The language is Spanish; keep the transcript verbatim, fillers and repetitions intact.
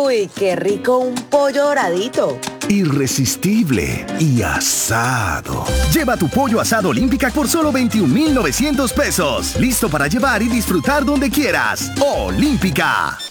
Uy, qué rico un pollo doradito. Irresistible y asado. Lleva tu pollo asado Olímpica por solo veintiún mil novecientos pesos. Listo para llevar y disfrutar donde quieras. Olímpica.